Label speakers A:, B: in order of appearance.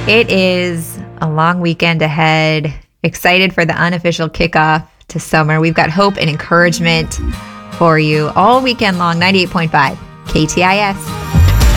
A: It is a long weekend ahead. Excited for the unofficial kickoff to summer. We've got hope and encouragement for you all weekend long. 98.5 KTIS.